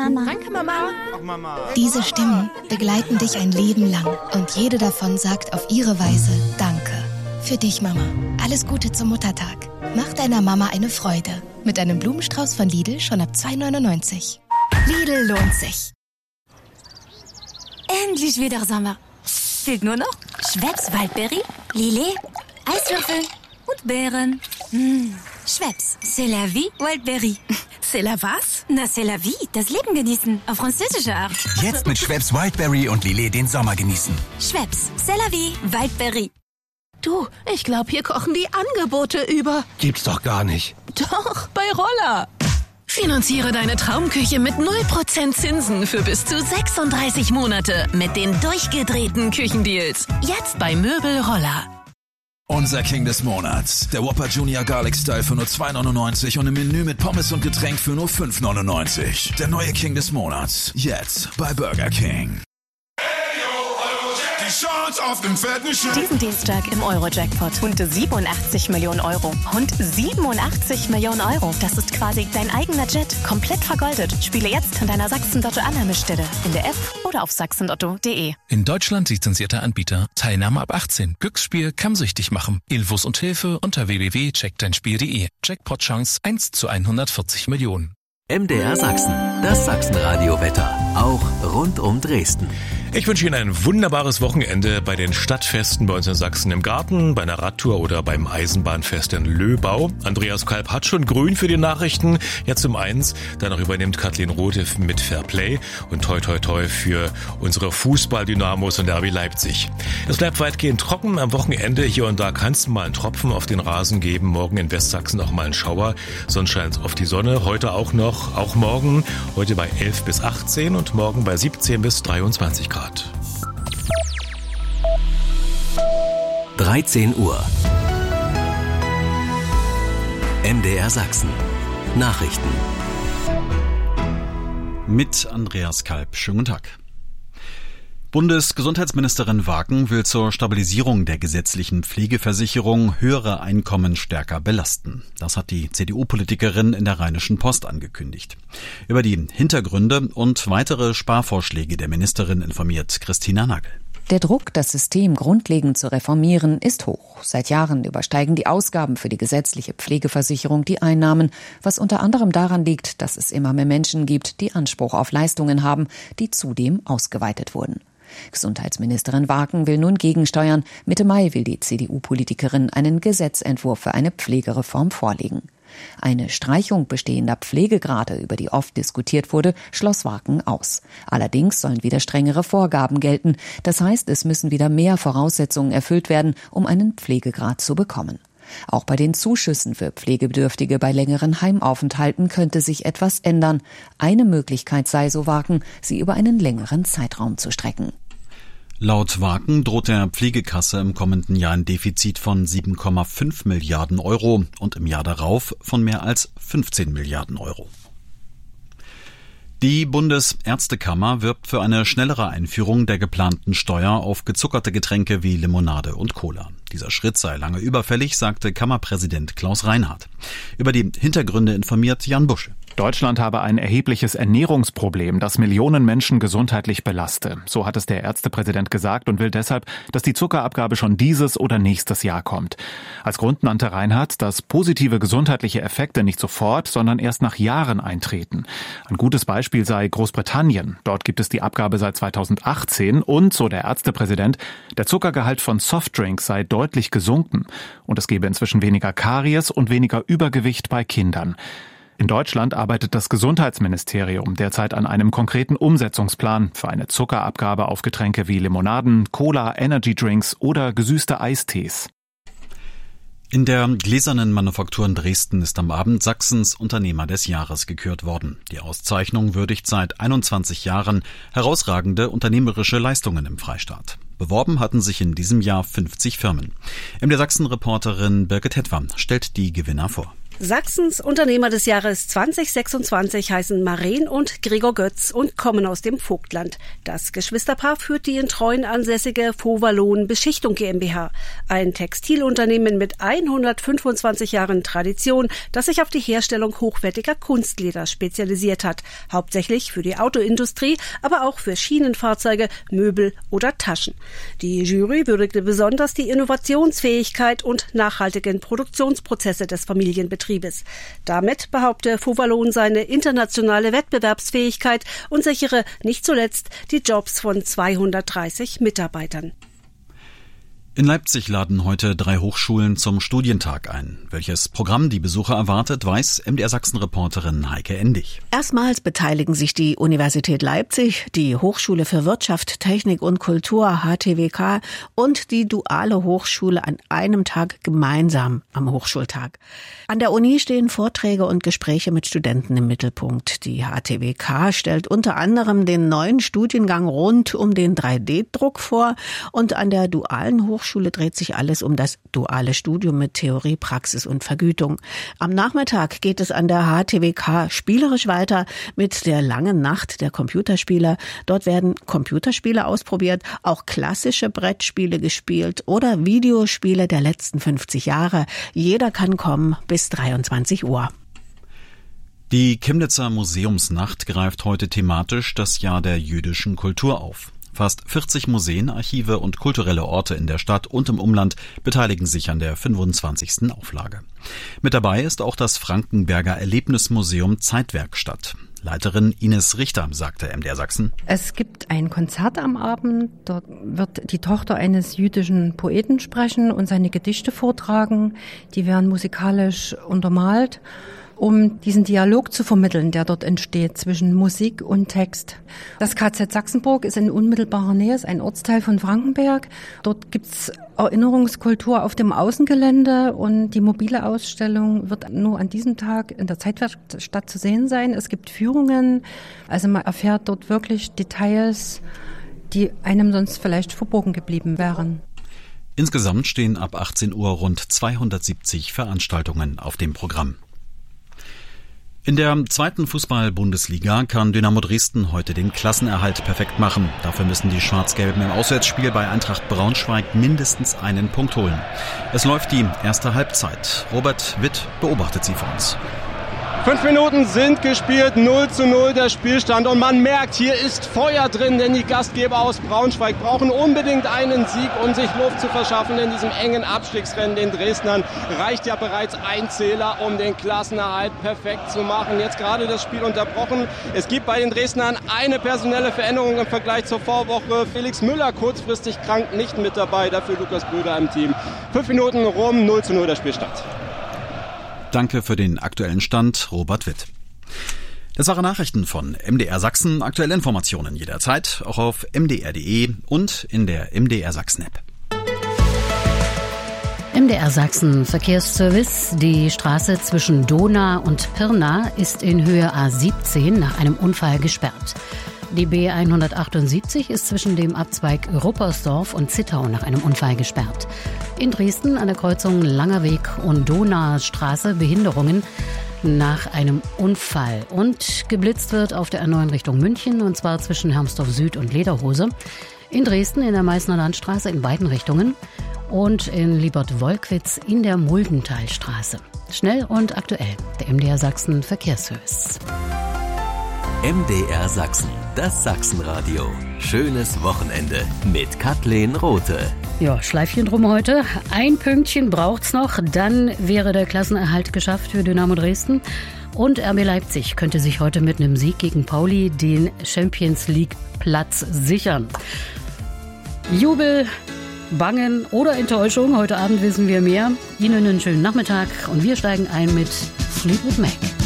Mama. Danke, Mama. Ach, Mama. Diese Stimmen begleiten dich ein Leben lang und jede davon sagt auf ihre Weise Danke. Für dich, Mama. Alles Gute zum Muttertag. Mach deiner Mama eine Freude. Mit einem Blumenstrauß von Lidl schon ab 2,99 €. Lidl lohnt sich. Endlich wieder Sommer. Fehlt nur noch Schweppes Waldberry, Lillet, Eiswürfel und Beeren. Schweppes, c'est la vie, Waldberry. C'est la was? Na, c'est la vie, das Leben genießen, auf französische Art. Jetzt mit Schweppes Wildberry und Lillet den Sommer genießen. Schweppes, c'est la vie, Waldberry. Du, ich glaube, hier kochen die Angebote über. Gibt's doch gar nicht. Doch, bei Roller. Finanziere deine Traumküche mit 0% Zinsen für bis zu 36 Monate mit den durchgedrehten Küchendeals. Jetzt bei Möbel Roller. Unser King des Monats. Der Whopper Junior Garlic Style für nur 2,99 € und im Menü mit Pommes und Getränk für nur 5,99 €. Der neue King des Monats. Jetzt bei Burger King. Die Chance auf den fetten Schein. Diesen Dienstag im Euro-Jackpot. Rund 87 Millionen Euro. Rund 87 Millionen Euro. Das ist quasi dein eigener Jet. Komplett vergoldet. Spiele jetzt an deiner Sachsen-Lotto-Annahmestelle. In der App oder auf sachsenlotto.de. In Deutschland lizenzierter Anbieter. Teilnahme ab 18. Glücksspiel kann süchtig machen. Infos und Hilfe unter www.checkdeinspiel.de. Jackpot-Chance 1 zu 140 Millionen. MDR Sachsen. Das Sachsen-Radio-Wetter. Auch rund um Dresden. Ich wünsche Ihnen ein wunderbares Wochenende bei den Stadtfesten bei uns in Sachsen im Garten, bei einer Radtour oder beim Eisenbahnfest in Löbau. Andreas Kalb hat schon grün für die Nachrichten. Jetzt um 1. Danach übernimmt Kathleen Rothe mit Fairplay. Und toi toi toi für unsere Fußball-Dynamos und RB Leipzig. Es bleibt weitgehend trocken am Wochenende. Hier und da kann es mal einen Tropfen auf den Rasen geben. Morgen in Westsachsen auch mal einen Schauer. Sonst scheint es auf die Sonne. Heute auch noch, auch morgen. Heute bei 11 bis 18 und morgen bei 17 bis 23 Grad. 13 Uhr. MDR Sachsen. Nachrichten. Mit Andreas Kalb. Schönen guten Tag. Bundesgesundheitsministerin Wagen will zur Stabilisierung der gesetzlichen Pflegeversicherung höhere Einkommen stärker belasten. Das hat die CDU-Politikerin in der Rheinischen Post angekündigt. Über die Hintergründe und weitere Sparvorschläge der Ministerin informiert Christina Nagel. Der Druck, das System grundlegend zu reformieren, ist hoch. Seit Jahren übersteigen die Ausgaben für die gesetzliche Pflegeversicherung die Einnahmen, was unter anderem daran liegt, dass es immer mehr Menschen gibt, die Anspruch auf Leistungen haben, die zudem ausgeweitet wurden. Gesundheitsministerin Wagen will nun gegensteuern. Mitte Mai will die CDU-Politikerin einen Gesetzentwurf für eine Pflegereform vorlegen. Eine Streichung bestehender Pflegegrade, über die oft diskutiert wurde, schloss Wagen aus. Allerdings sollen wieder strengere Vorgaben gelten. Das heißt, es müssen wieder mehr Voraussetzungen erfüllt werden, um einen Pflegegrad zu bekommen. Auch bei den Zuschüssen für Pflegebedürftige bei längeren Heimaufenthalten könnte sich etwas ändern. Eine Möglichkeit sei, so Wagen, sie über einen längeren Zeitraum zu strecken. Laut Wagen droht der Pflegekasse im kommenden Jahr ein Defizit von 7,5 Milliarden Euro und im Jahr darauf von mehr als 15 Milliarden Euro. Die Bundesärztekammer wirbt für eine schnellere Einführung der geplanten Steuer auf gezuckerte Getränke wie Limonade und Cola. Dieser Schritt sei lange überfällig, sagte Kammerpräsident Klaus Reinhardt. Über die Hintergründe informiert Jan Busche. Deutschland habe ein erhebliches Ernährungsproblem, das Millionen Menschen gesundheitlich belaste. So hat es der Ärztepräsident gesagt und will deshalb, dass die Zuckerabgabe schon dieses oder nächstes Jahr kommt. Als Grund nannte Reinhardt, dass positive gesundheitliche Effekte nicht sofort, sondern erst nach Jahren eintreten. Ein gutes Beispiel sei Großbritannien. Dort gibt es die Abgabe seit 2018 und, so der Ärztepräsident, der Zuckergehalt von Softdrinks sei deutlich gesunken und es gebe inzwischen weniger Karies und weniger Übergewicht bei Kindern. In Deutschland arbeitet das Gesundheitsministerium derzeit an einem konkreten Umsetzungsplan für eine Zuckerabgabe auf Getränke wie Limonaden, Cola, Energydrinks oder gesüßte Eistees. In der Gläsernen Manufaktur in Dresden ist am Abend Sachsens Unternehmer des Jahres gekürt worden. Die Auszeichnung würdigt seit 21 Jahren herausragende unternehmerische Leistungen im Freistaat. Beworben hatten sich in diesem Jahr 50 Firmen. MDR Sachsen-Reporterin Birgit Hetwer stellt die Gewinner vor. Sachsens Unternehmer des Jahres 2026 heißen Maren und Gregor Götz und kommen aus dem Vogtland. Das Geschwisterpaar führt die in Treuen ansässige Vaux-Wallon Beschichtung GmbH, ein Textilunternehmen mit 125 Jahren Tradition, das sich auf die Herstellung hochwertiger Kunstleder spezialisiert hat, hauptsächlich für die Autoindustrie, aber auch für Schienenfahrzeuge, Möbel oder Taschen. Die Jury würdigte besonders die Innovationsfähigkeit und nachhaltigen Produktionsprozesse des Familienbetriebs. Damit behaupte Vaux-Wallon seine internationale Wettbewerbsfähigkeit und sichere nicht zuletzt die Jobs von 230 Mitarbeitern. In Leipzig laden heute 3 Hochschulen zum Studientag ein. Welches Programm die Besucher erwartet, weiß MDR Sachsen-Reporterin Heike Endig. Erstmals beteiligen sich die Universität Leipzig, die Hochschule für Wirtschaft, Technik und Kultur HTWK und die Duale Hochschule an einem Tag gemeinsam am Hochschultag. An der Uni stehen Vorträge und Gespräche mit Studenten im Mittelpunkt. Die HTWK stellt unter anderem den neuen Studiengang rund um den 3D-Druck vor und an der Dualen Hochschule dreht sich alles um das duale Studium mit Theorie, Praxis und Vergütung. Am Nachmittag geht es an der HTWK spielerisch weiter mit der langen Nacht der Computerspiele. Dort werden Computerspiele ausprobiert, auch klassische Brettspiele gespielt oder Videospiele der letzten 50 Jahre. Jeder kann kommen bis 23 Uhr. Die Chemnitzer Museumsnacht greift heute thematisch das Jahr der jüdischen Kultur auf. Fast 40 Museen, Archive und kulturelle Orte in der Stadt und im Umland beteiligen sich an der 25. Auflage. Mit dabei ist auch das Frankenberger Erlebnismuseum Zeitwerkstatt. Leiterin Ines Richter sagte MDR Sachsen: Es gibt ein Konzert am Abend. Dort wird die Tochter eines jüdischen Poeten sprechen und seine Gedichte vortragen. Die werden musikalisch untermalt, um diesen Dialog zu vermitteln, der dort entsteht zwischen Musik und Text. Das KZ Sachsenburg ist in unmittelbarer Nähe, ist ein Ortsteil von Frankenberg. Dort gibt's Erinnerungskultur auf dem Außengelände und die mobile Ausstellung wird nur an diesem Tag in der Zeitwerkstatt zu sehen sein. Es gibt Führungen, also man erfährt dort wirklich Details, die einem sonst vielleicht verborgen geblieben wären. Insgesamt stehen ab 18 Uhr rund 270 Veranstaltungen auf dem Programm. In der 2. Fußball-Bundesliga kann Dynamo Dresden heute den Klassenerhalt perfekt machen. Dafür müssen die Schwarz-Gelben im Auswärtsspiel bei Eintracht Braunschweig mindestens einen Punkt holen. Es läuft die erste Halbzeit. Robert Witt beobachtet sie für uns. 5 Minuten sind gespielt, 0:0 der Spielstand und man merkt, hier ist Feuer drin, denn die Gastgeber aus Braunschweig brauchen unbedingt einen Sieg, um sich Luft zu verschaffen in diesem engen Abstiegsrennen. Den Dresdnern reicht ja bereits ein Zähler, um den Klassenerhalt perfekt zu machen. Jetzt gerade das Spiel unterbrochen. Es gibt bei den Dresdnern eine personelle Veränderung im Vergleich zur Vorwoche. Felix Müller kurzfristig krank, nicht mit dabei, dafür Lukas Brüder im Team. 5 Minuten rum, 0:0 der Spielstand. Danke für den aktuellen Stand, Robert Witt. Das waren Nachrichten von MDR Sachsen. Aktuelle Informationen jederzeit, auch auf mdr.de und in der MDR Sachsen-App. MDR Sachsen Verkehrsservice. Die Straße zwischen Dohna und Pirna ist in Höhe A17 nach einem Unfall gesperrt. Die B178 ist zwischen dem Abzweig Ruppersdorf und Zittau nach einem Unfall gesperrt. In Dresden an der Kreuzung Langerweg und Donaustraße Behinderungen nach einem Unfall. Und geblitzt wird auf der A9 Richtung München, und zwar zwischen Hermsdorf Süd und Lederhose. In Dresden in der Meißner Landstraße in beiden Richtungen und in Liebert-Wolkwitz in der Muldenthalstraße. Schnell und aktuell, der MDR Sachsen Verkehrsservice. MDR Sachsen, das Sachsenradio. Schönes Wochenende mit Kathleen Rothe. Ja, Schleifchen drum heute. Ein Pünktchen braucht's noch, dann wäre der Klassenerhalt geschafft für Dynamo Dresden. Und RB Leipzig könnte sich heute mit einem Sieg gegen Pauli den Champions League Platz sichern. Jubel, Bangen oder Enttäuschung, heute Abend wissen wir mehr. Ihnen einen schönen Nachmittag und wir steigen ein mit Fleetwood Mac.